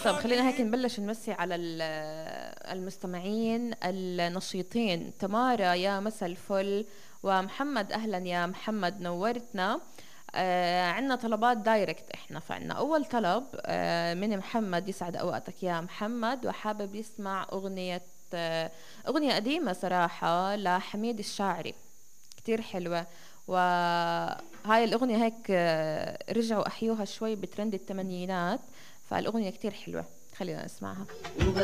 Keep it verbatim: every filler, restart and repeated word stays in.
طب خلينا هيك نبلش نمسي على ال- المستمعين النشيطين. تمارا يا مسا الفل، ومحمد أهلا يا محمد نورتنا. آه عندنا طلبات دايركت احنا، فعنا أول طلب آه من محمد، يسعد أوقاتك يا محمد، وحابب يسمع أغنية آه أغنية قديمة صراحة لحميد الشاعري كتير حلوة. وهاي الأغنية هيك آه، رجعوا أحيوها شوي بترند الثمانينات، فالأغنية كتير حلوة، خلينا نسمعها.